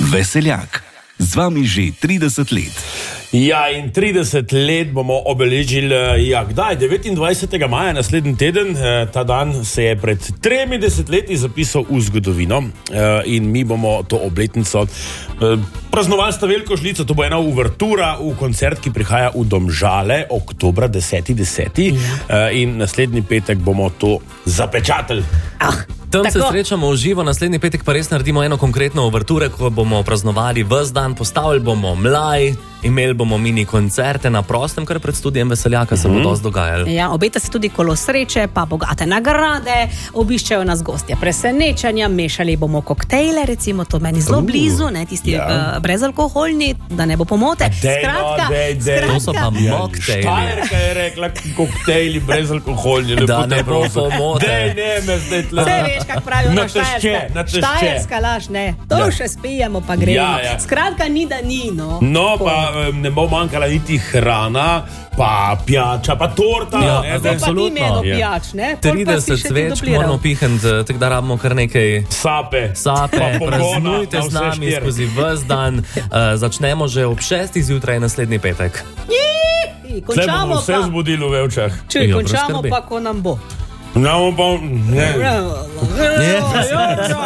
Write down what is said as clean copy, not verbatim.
Veseljak. Z vami že 30 let. Ja, in 30 let bomo obeležili, kdaj? 29. maja naslednji teden. Ta dan se je pred 30 leti zapisal v zgodovino in mi bomo to obletnico praznovali s veliko žlico. To bo ena uvertura v koncert, ki prihaja v Domžale oktobra 10.10. In naslednji petek bomo to zapečatili. Tam se srečamo v živo, naslednji petek pa res naredimo eno konkretno uverturo, ko bomo praznovali ves dan, postavili bomo mlaj, imeli bomo mini koncerte na prostem, kar pred studijem Veseljaka se bo dosti dogajalo. Ja, obeta se tudi kolo sreče, pa bogate nagrade, obiščejo nas gostje presenečanja, mešali bomo koktejle, recimo to meni zelo blizu, ne, tisti brezalkoholni, da ne bo pomote. Skratka, to so pa moktejli. Štajerka je rekla, koktejli brezalkoholni, da ne bo pomote. Ne, me zdaj tle. Vse veš, kak pravijo na Štajerska. Štajerska laž, ne. To še spijemo, pa gremo. Skratka, ni da ni, no. No, pa ne bo manjkala niti hrana, pa pijača, pa torta. Zdaj pa ti meno pijač, ne? 30 svečk moramo pihati, tako da rabimo kar nekaj sape, praznujte z nami skozi ves dan. Začnemo že ob 6. zjutraj naslednji petek. Tle bomo vse zbudili v Vevčah. Če končamo pa, ko nam bo. No, pa...